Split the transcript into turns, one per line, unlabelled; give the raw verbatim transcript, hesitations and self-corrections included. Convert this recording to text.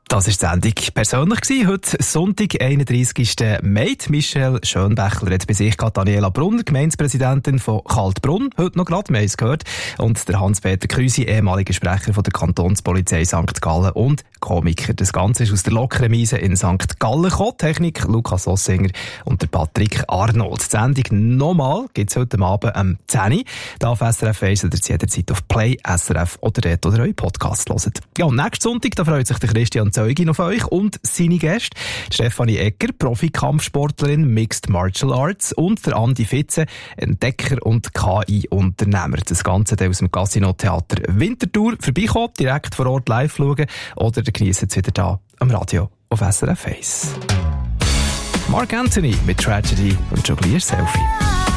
Das war die Sendung persönlich gewesen. Heute Sonntag, einunddreissigsten Mai. Michelle Schönbächler hat bei sich Daniela Brunner, Gemeindepräsidentin von Kaltbrunn. Heute noch gerade, wir haben es gehört. Und der Hans-Peter Krüsi, ehemaliger Sprecher von der Kantonspolizei Sankt Gallen und Komiker. Das Ganze ist aus der lockeren Miese in Sankt Gallen gekommen. Technik Lukas Ossinger und der Patrick Arnold. Die Sendung nochmal gibt es heute Abend am zehn Uhr. Da auf S R F eins oder jederzeit auf Play, S R F oder dort, oder euren Podcast hört. Ja, und nächsten Sonntag, da freut sich der Christian Zeugin auf euch und seine Gäste. Stefanie Egger, Profikampfsportlerin, Mixed Martial Arts, und der Andi Fitze, Entdecker und K I-Unternehmer. Das Ganze aus dem Casino Theater Winterthur. Vorbeikommen, direkt vor Ort live schauen oder geniessen es wieder da am Radio auf S R F eins. Mark Anthony mit Tragedy und Jonglier Selfie.